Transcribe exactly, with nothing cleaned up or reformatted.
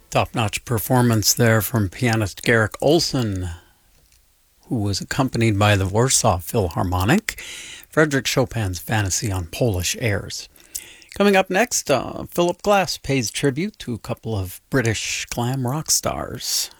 Top-notch performance there from pianist Garrick Olson, who was accompanied by the Warsaw Philharmonic, Frederick Chopin's Fantasy on Polish Airs. Coming up next, uh, Philip Glass pays tribute to a couple of British glam rock stars.